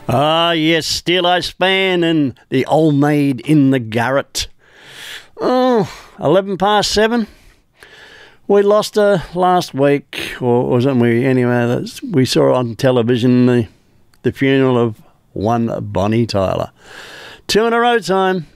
Ah, yes, Steel Span and the Old Maid in the Garret. Oh, 11 past 7. We lost her last week, or wasn't we? Anyway, we saw on television the funeral of one Bonnie Tyler. 2 in a row time.